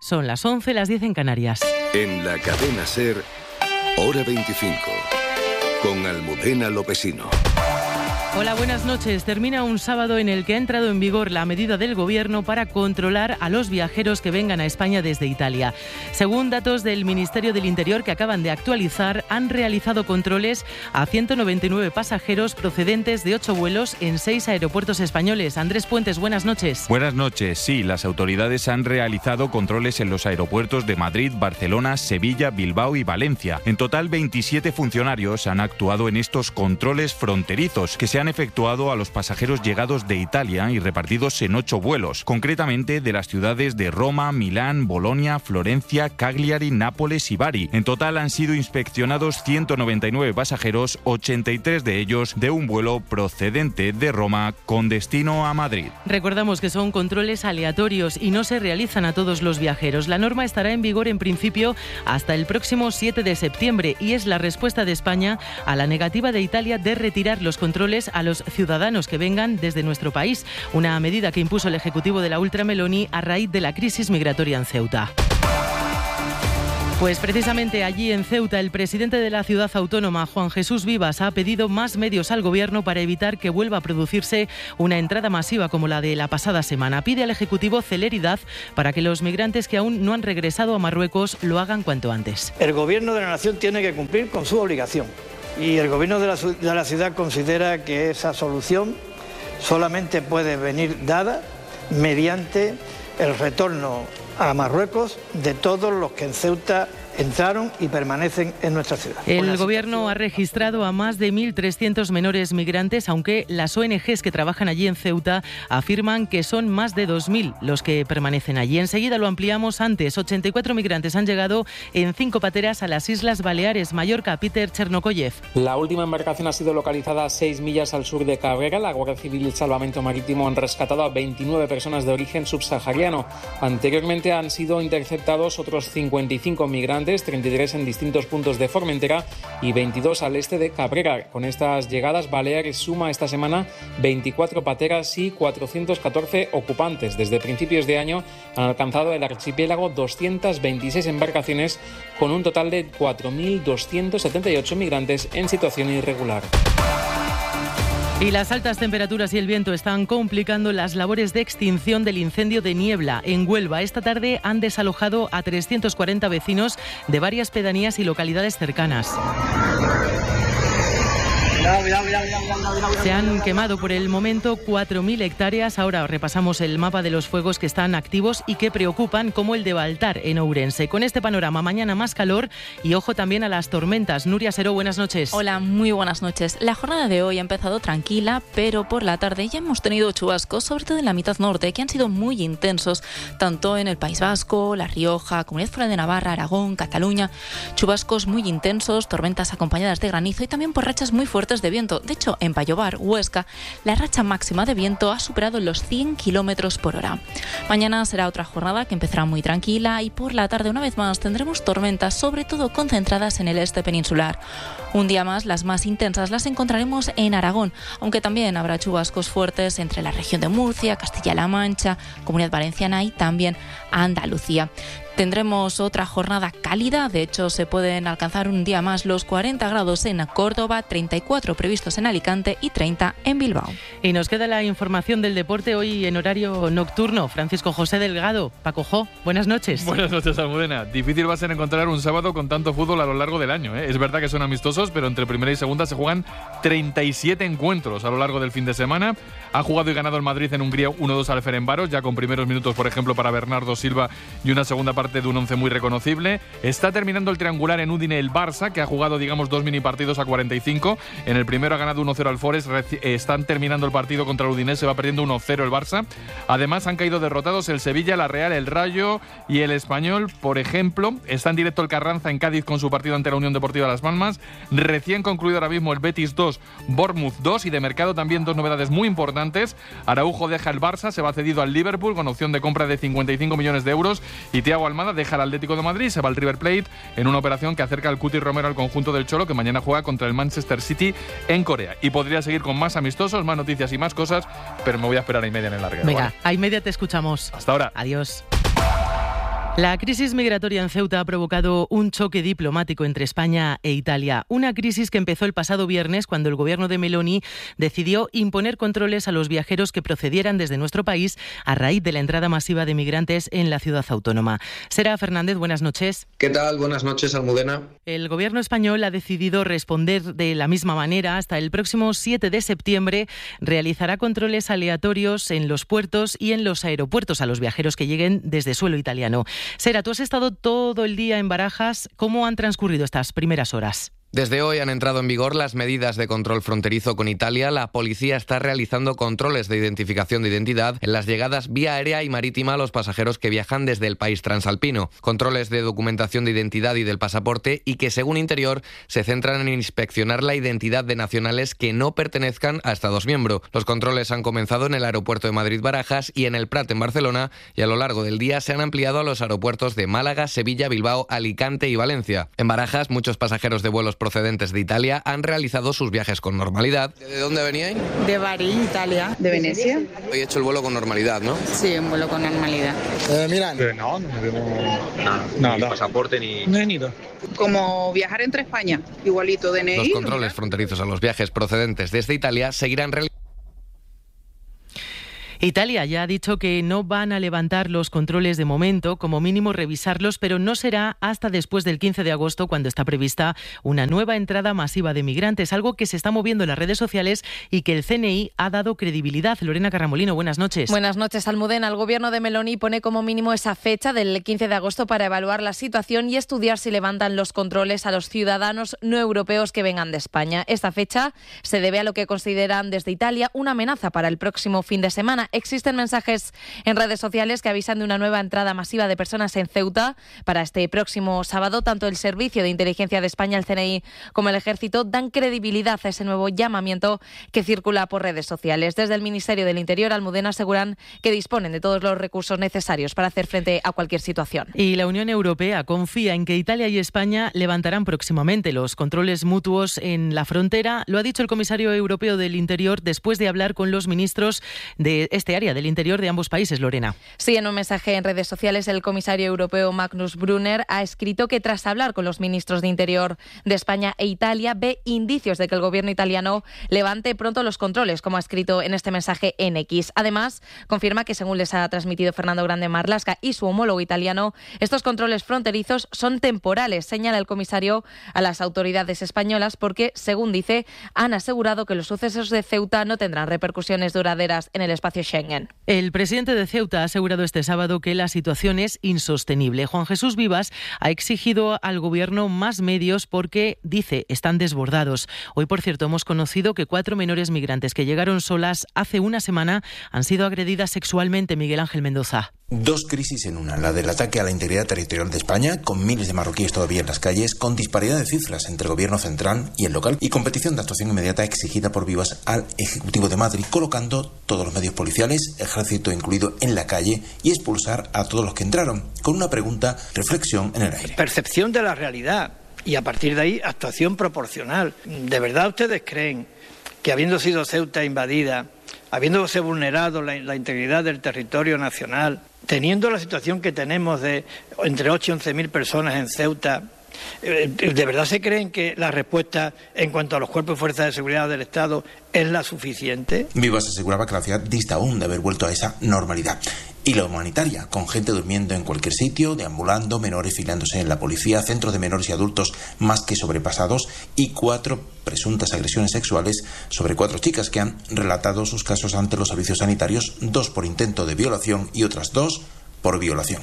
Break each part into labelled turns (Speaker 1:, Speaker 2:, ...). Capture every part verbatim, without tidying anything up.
Speaker 1: Son las once, las diez en Canarias.
Speaker 2: En la cadena SER, hora veinticinco, con Almudena Lopesino.
Speaker 1: Hola, buenas noches. Termina un sábado en el que ha entrado en vigor la medida del Gobierno para controlar a los viajeros que vengan a España desde Italia. Según datos del Ministerio del Interior que acaban de actualizar, han realizado controles a ciento noventa y nueve pasajeros procedentes de ocho vuelos en seis aeropuertos españoles. Andrés Puentes, buenas noches.
Speaker 3: Buenas noches. Sí, las autoridades han realizado controles en los aeropuertos de Madrid, Barcelona, Sevilla, Bilbao y Valencia. En total, veintisiete funcionarios han actuado en estos controles fronterizos que se han efectuado a los pasajeros llegados de Italia y repartidos en ocho vuelos, concretamente de las ciudades de Roma, Milán, Bolonia, Florencia, Cagliari, Nápoles y Bari. En total han sido inspeccionados ciento noventa y nueve pasajeros, ochenta y tres de ellos de un vuelo procedente de Roma con destino a Madrid.
Speaker 1: Recordamos que son controles aleatorios y no se realizan a todos los viajeros. La norma estará en vigor en principio hasta el próximo siete de septiembre y es la respuesta de España a la negativa de Italia de retirar los controles a los ciudadanos que vengan desde nuestro país, una medida que impuso el Ejecutivo de la Ultra Meloni a raíz de la crisis migratoria en Ceuta. Pues precisamente allí en Ceuta, el presidente de la ciudad autónoma, Juan Jesús Vivas, ha pedido más medios al Gobierno para evitar que vuelva a producirse una entrada masiva como la de la pasada semana. Pide al Ejecutivo celeridad para que los migrantes que aún no han regresado a Marruecos lo hagan cuanto antes.
Speaker 4: El Gobierno de la Nación tiene que cumplir con su obligación. Y el Gobierno de la, de la ciudad considera que esa solución solamente puede venir dada mediante el retorno a Marruecos de todos los que en Ceuta entraron y permanecen en nuestra ciudad.
Speaker 1: El Gobierno ha registrado a más de mil trescientos menores migrantes, aunque las O N Ges que trabajan allí en Ceuta afirman que son más de dos mil los que permanecen allí. Enseguida lo ampliamos. Antes, ochenta y cuatro migrantes han llegado en cinco pateras a las Islas Baleares, Mallorca. Peter Chernokoyev.
Speaker 5: La última embarcación ha sido localizada a seis millas al sur de Cabrera. La Guardia Civil y el Salvamento Marítimo han rescatado a veintinueve personas de origen subsahariano. Anteriormente han sido interceptados otros cincuenta y cinco migrantes, treinta y tres en distintos puntos de Formentera y veintidós al este de Cabrera. Con estas llegadas, Baleares suma esta semana veinticuatro pateras y cuatrocientos catorce ocupantes. Desde principios de año han alcanzado el archipiélago doscientas veintiséis embarcaciones con un total de cuatro mil doscientos setenta y ocho migrantes en situación irregular.
Speaker 1: Y las altas temperaturas y el viento están complicando las labores de extinción del incendio de Niebla en Huelva. Esta tarde han desalojado a trescientos cuarenta vecinos de varias pedanías y localidades cercanas. Se han quemado por el momento cuatro mil hectáreas. Ahora repasamos el mapa de los fuegos que están activos y que preocupan, como el de Baltar, en Ourense. Con este panorama, mañana más calor y ojo también a las tormentas. Nuria Seró, buenas noches.
Speaker 6: Hola, muy buenas noches. La jornada de hoy ha empezado tranquila, pero por la tarde ya hemos tenido chubascos, sobre todo en la mitad norte, que han sido muy intensos, tanto en el País Vasco, La Rioja, Comunidad Foral de Navarra, Aragón, Cataluña. Chubascos muy intensos, tormentas acompañadas de granizo y también por rachas muy fuertes de viento. De hecho, en Payobar, Huesca, la racha máxima de viento ha superado los cien kilómetros por hora. Mañana será otra jornada que empezará muy tranquila y por la tarde, una vez más, tendremos tormentas, sobre todo concentradas en el este peninsular. Un día más, las más intensas las encontraremos en Aragón, aunque también habrá chubascos fuertes entre la región de Murcia, Castilla-La Mancha, Comunidad Valenciana y también Andalucía. Tendremos otra jornada cálida, de hecho se pueden alcanzar un día más los cuarenta grados en Córdoba, treinta y cuatro previstos en Alicante y treinta en Bilbao.
Speaker 1: Y nos queda la información del deporte hoy en horario nocturno. Francisco José Delgado, Paco Jo, buenas noches.
Speaker 7: Buenas noches, Almudena. Difícil va a ser encontrar un sábado con tanto fútbol a lo largo del año, ¿eh? Es verdad que son amistosos, pero entre primera y segunda se juegan treinta y siete encuentros a lo largo del fin de semana. Ha jugado y ganado el Madrid en Hungría uno dos al Ferencváros, ya con primeros minutos, por ejemplo, para Bernardo Silva y una segunda parte de un once muy reconocible. Está terminando el triangular en Udine el Barça, que ha jugado, digamos, dos mini partidos a cuarenta y cinco. En el primero ha ganado uno cero al Forest. Están terminando el partido contra el Udinese, va perdiendo uno cero el Barça. Además, han caído derrotados el Sevilla, la Real, el Rayo y el Español, por ejemplo. Está en directo el Carranza en Cádiz con su partido ante la Unión Deportiva Las Palmas. Recién concluido ahora mismo el Betis dos, Bournemouth dos, y de mercado también dos novedades muy importantes. Araujo deja el Barça, se va cedido al Liverpool con opción de compra de cincuenta y cinco millones de euros, y Thiago Almada deja al Atlético de Madrid, se va al River Plate en una operación que acerca al Cuti Romero al conjunto del Cholo, que mañana juega contra el Manchester City en Corea. Y podría seguir con más amistosos, más noticias y más cosas, pero me voy a esperar a y media en el larguero.
Speaker 1: Venga,
Speaker 7: ¿vale?
Speaker 1: a y media te escuchamos.
Speaker 7: Hasta ahora.
Speaker 1: Adiós. La crisis migratoria en Ceuta ha provocado un choque diplomático entre España e Italia. Una crisis que empezó el pasado viernes cuando el gobierno de Meloni decidió imponer controles a los viajeros que procedieran desde nuestro país a raíz de la entrada masiva de migrantes en la ciudad autónoma. Sera Fernández, buenas noches.
Speaker 8: ¿Qué tal? Buenas noches, Almudena.
Speaker 1: El gobierno español ha decidido responder de la misma manera. Hasta el próximo siete de septiembre realizará controles aleatorios en los puertos y en los aeropuertos a los viajeros que lleguen desde suelo italiano. Sera, tú has estado todo el día en Barajas. ¿Cómo han transcurrido estas primeras horas?
Speaker 8: Desde hoy han entrado en vigor las medidas de control fronterizo con Italia. La policía está realizando controles de identificación de identidad en las llegadas vía aérea y marítima a los pasajeros que viajan desde el país transalpino. Controles de documentación de identidad y del pasaporte y que, según Interior, se centran en inspeccionar la identidad de nacionales que no pertenezcan a Estados miembros. Los controles han comenzado en el aeropuerto de Madrid-Barajas y en el Prat en Barcelona, y a lo largo del día se han ampliado a los aeropuertos de Málaga, Sevilla, Bilbao, Alicante y Valencia. En Barajas, muchos pasajeros de vuelos procedentes de Italia han realizado sus viajes con normalidad. ¿De dónde veníais?
Speaker 9: De Bari, Italia.
Speaker 10: ¿De Venecia?
Speaker 8: Hoy he hecho el vuelo con normalidad, ¿no?
Speaker 9: Sí, un vuelo con normalidad.
Speaker 11: Eh, mira,
Speaker 12: eh, no, no tenemos
Speaker 8: nada,
Speaker 12: nada.
Speaker 8: Ni pasaporte ni...
Speaker 12: No he ido.
Speaker 10: Como viajar entre España, igualito D N I.
Speaker 8: Los controles fronterizos a los viajes procedentes desde Italia seguirán realizando.
Speaker 1: Italia ya ha dicho que no van a levantar los controles de momento, como mínimo revisarlos, pero no será hasta después del quince de agosto, cuando está prevista una nueva entrada masiva de migrantes, algo que se está moviendo en las redes sociales y que el C N I ha dado credibilidad. Lorena Carramolino, buenas noches.
Speaker 13: Buenas noches, Almudena. El gobierno de Meloni pone como mínimo esa fecha del quince de agosto para evaluar la situación y estudiar si levantan los controles a los ciudadanos no europeos que vengan de España. Esta fecha se debe a lo que consideran desde Italia una amenaza para el próximo fin de semana. Existen mensajes en redes sociales que avisan de una nueva entrada masiva de personas en Ceuta para este próximo sábado. Tanto el Servicio de Inteligencia de España, el C N I, como el Ejército dan credibilidad a ese nuevo llamamiento que circula por redes sociales. Desde el Ministerio del Interior, Almudena, aseguran que disponen de todos los recursos necesarios para hacer frente a cualquier situación.
Speaker 1: Y la Unión Europea confía en que Italia y España levantarán próximamente los controles mutuos en la frontera. Lo ha dicho el comisario europeo del Interior después de hablar con los ministros de este área del Interior de ambos países, Lorena.
Speaker 13: Sí, en un mensaje en redes sociales, el comisario europeo Magnus Brunner ha escrito que tras hablar con los ministros de Interior de España e Italia, ve indicios de que el gobierno italiano levante pronto los controles, como ha escrito en este mensaje en X. Además, confirma que, según les ha transmitido Fernando Grande Marlaska y su homólogo italiano, estos controles fronterizos son temporales, señala el comisario a las autoridades españolas, porque, según dice, han asegurado que los sucesos de Ceuta no tendrán repercusiones duraderas en el espacio Schengen.
Speaker 1: El presidente de Ceuta ha asegurado este sábado que la situación es insostenible. Juan Jesús Vivas ha exigido al gobierno más medios porque, dice, están desbordados. Hoy, por cierto, hemos conocido que cuatro menores migrantes que llegaron solas hace una semana han sido agredidas sexualmente. Miguel Ángel Mendoza.
Speaker 14: Dos crisis en una, la del ataque a la integridad territorial de España, con miles de marroquíes todavía en las calles, con disparidad de cifras entre el gobierno central y el local, y con petición de actuación inmediata exigida por Vivas al Ejecutivo de Madrid, colocando todos los medios policiales, ejército incluido, en la calle y expulsar a todos los que entraron, con una pregunta, reflexión en el aire.
Speaker 4: Percepción de la realidad y a partir de ahí actuación proporcional. ¿De verdad ustedes creen que, habiendo sido Ceuta invadida, habiéndose vulnerado la, la integridad del territorio nacional, teniendo la situación que tenemos de entre ocho y once mil personas en Ceuta, ¿de verdad se creen que la respuesta en cuanto a los cuerpos y fuerzas de seguridad del Estado es la suficiente?
Speaker 14: Vivas aseguraba que la ciudad dista aún de haber vuelto a esa normalidad. Y la humanitaria, con gente durmiendo en cualquier sitio, deambulando, menores filándose en la policía, centros de menores y adultos más que sobrepasados y cuatro presuntas agresiones sexuales sobre cuatro chicas que han relatado sus casos ante los servicios sanitarios, dos por intento de violación y otras dos por violación.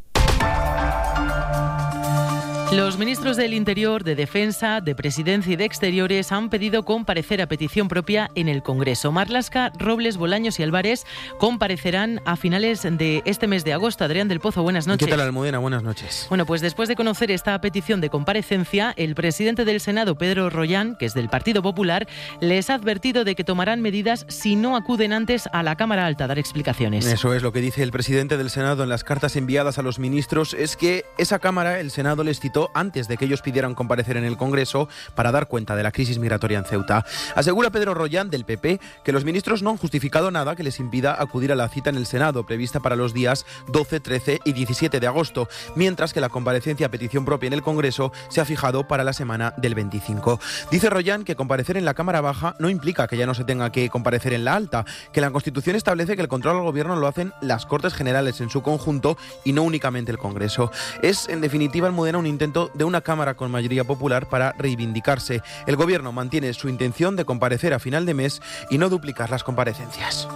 Speaker 1: Los ministros del Interior, de Defensa, de Presidencia y de Exteriores han pedido comparecer a petición propia en el Congreso. Marlaska, Robles, Bolaños y Álvarez comparecerán a finales de este mes de agosto. Adrián del Pozo, buenas noches.
Speaker 15: ¿Qué tal, Almudena? Buenas noches.
Speaker 1: Bueno, pues después de conocer esta petición de comparecencia, el presidente del Senado, Pedro Rollán, que es del Partido Popular, les ha advertido de que tomarán medidas si no acuden antes a la Cámara Alta a dar explicaciones.
Speaker 15: Eso es lo que dice el presidente del Senado en las cartas enviadas a los ministros, es que esa Cámara, el Senado, les citó
Speaker 11: escrito antes de que ellos pidieran comparecer en el Congreso para dar cuenta de la crisis migratoria en Ceuta. Asegura Pedro Rollán, del P P, que los ministros no han justificado nada que les impida acudir a la cita en el Senado, prevista para los días doce, trece y diecisiete de agosto, mientras que la comparecencia a petición propia en el Congreso se ha fijado para la semana del veinticinco. Dice Rollán que comparecer en la Cámara Baja no implica que ya no se tenga que comparecer en la Alta, que la Constitución establece que el control al Gobierno lo hacen las Cortes Generales en su conjunto y no únicamente el Congreso. Es, en definitiva, Almudena, un intento de una Cámara con mayoría popular para reivindicarse. El Gobierno mantiene su intención de comparecer a final de mes y no duplicar las comparecencias.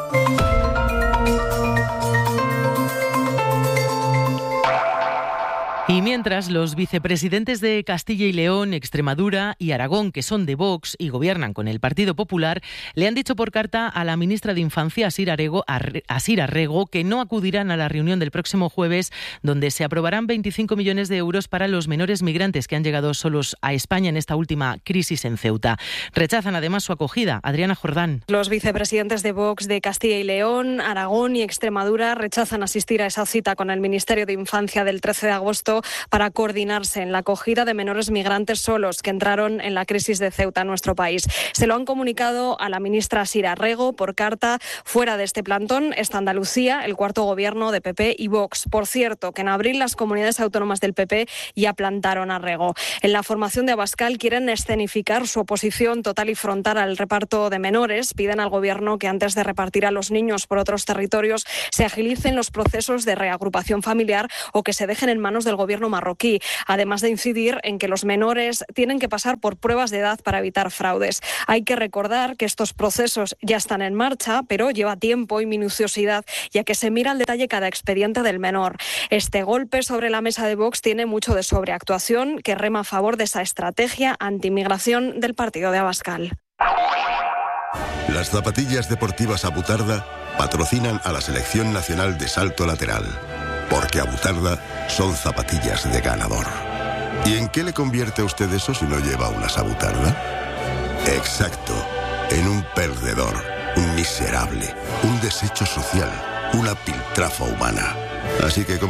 Speaker 1: Y mientras, los vicepresidentes de Castilla y León, Extremadura y Aragón, que son de Vox y gobiernan con el Partido Popular, le han dicho por carta a la ministra de Infancia, Asir Arrego, Asir Arrego, que no acudirán a la reunión del próximo jueves, donde se aprobarán veinticinco millones de euros para los menores migrantes que han llegado solos a España en esta última crisis en Ceuta. Rechazan además su acogida. Adriana Jordán.
Speaker 12: Los vicepresidentes de Vox de Castilla y León, Aragón y Extremadura rechazan asistir a esa cita con el Ministerio de Infancia del trece de agosto para coordinarse en la acogida de menores migrantes solos que entraron en la crisis de Ceuta en nuestro país. Se lo han comunicado a la ministra Asir Arrego por carta. Fuera de este plantón está Andalucía, el cuarto gobierno de P P y Vox. Por cierto, que en abril las comunidades autónomas del P P ya plantaron a Arrego. En la formación de Abascal quieren escenificar su oposición total y frontal al reparto de menores. Piden al gobierno que antes de repartir a los niños por otros territorios se agilicen los procesos de reagrupación familiar o que se dejen en manos del gobierno gobierno marroquí, además de incidir en que los menores tienen que pasar por pruebas de edad para evitar fraudes. Hay que recordar que estos procesos ya están en marcha, pero lleva tiempo y minuciosidad, ya que se mira al detalle cada expediente del menor. Este golpe sobre la mesa de Vox tiene mucho de sobreactuación, que rema a favor de esa estrategia antimigración del partido de Abascal.
Speaker 15: Las zapatillas deportivas Abutarda patrocinan a la Selección Nacional de Salto Lateral, porque Abutarda son zapatillas de ganador. ¿Y en qué le convierte a usted eso si no lleva unas Abutarda? Exacto, en un perdedor, un miserable, un desecho social, una piltrafa humana. Así que